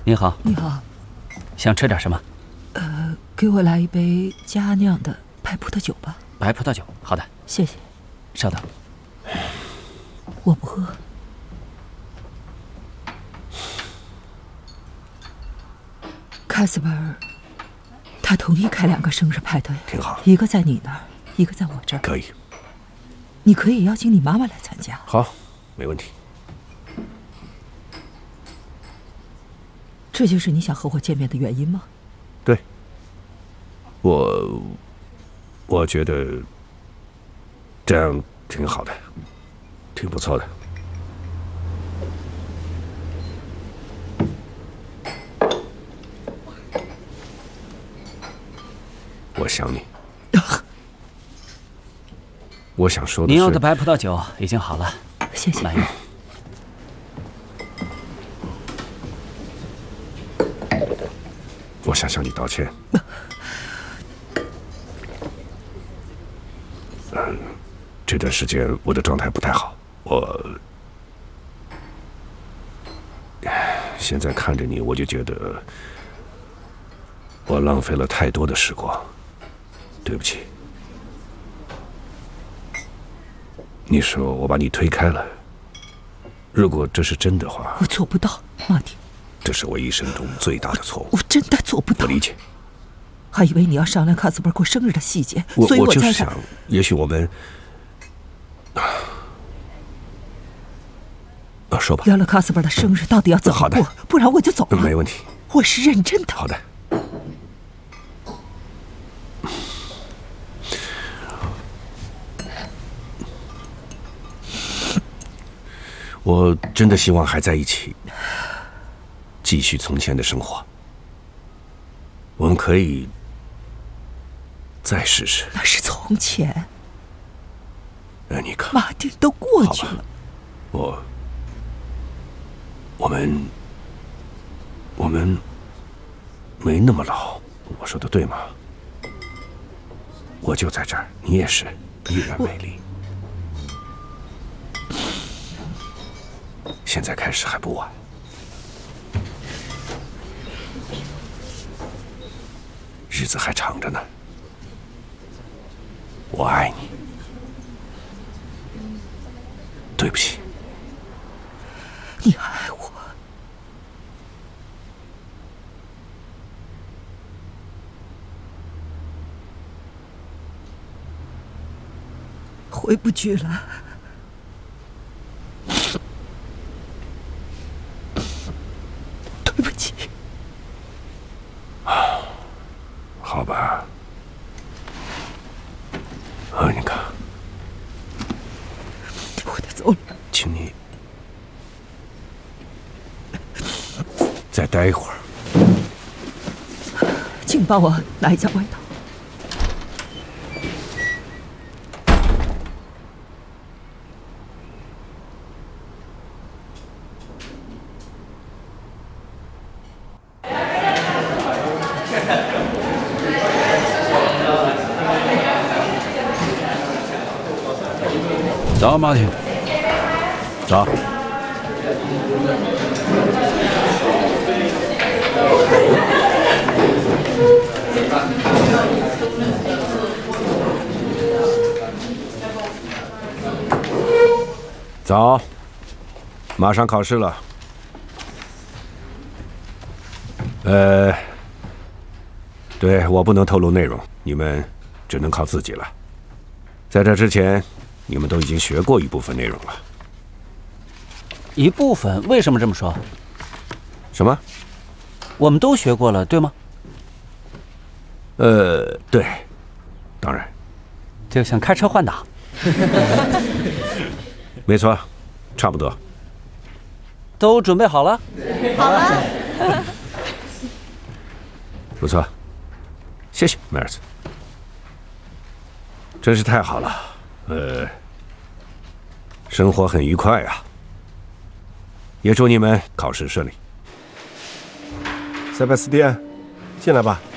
你好， 你好， 想吃点什么？ 给我来一杯佳酿的白葡萄酒吧。 白葡萄酒，好的， 谢谢。 稍等。 我不喝。卡斯本尔，他同意开2个生日派对， 挺好。 一个在你那儿，一个在我这儿。 可以。 你可以邀请你妈妈来参加。 好，没问题。 这就是你想和我见面的原因吗？ 对。我觉得这样挺好的，挺不错的。我想你。我想说的是， 您要的白葡萄酒已经好了， 谢谢。 慢用。 我想向你道歉。这段时间我的状态不太好，现在看着你，我就觉得我浪费了太多的时光，对不起。你说我把你推开了，如果这是真的话， 我做不到，马丁。 这是我一生中最大的错误。 我真的做不到。 我理解。 还以为你要商量卡斯本过生日的细节，所以我就才想，也许我们，说吧。 聊聊卡斯本的生日到底要怎么过，不然我就走了。 没问题。 我是认真的。 好的。我真的希望还在一起，继续从前的生活。我们可以再试试。 那是从前， 安妮卡， 马丁都过去了。 我们没那么老，我说的对吗？我就在这儿，你也是，依然美丽。现在开始还不晚。日子还长着呢。我爱你。对不起。 你爱我？回不去了。对不起。 好吧。你看， 我得走了。 请你再待一会儿。 请帮我拿一件外套。 早，马丁。 早。早，马上考试了。对，我不能透露内容，你们只能靠自己了。在这之前，你们都已经学过一部分内容了。 一部分？为什么这么说？ 什么？ 我们都学过了，对吗？ 对，当然。 就想开车换挡。 没错，差不多。 都准备好了？ 好了。 不错，谢谢迈尔斯，真是太好了。生活很愉快啊，也祝你们考试顺利。 塞巴斯蒂安，进来吧。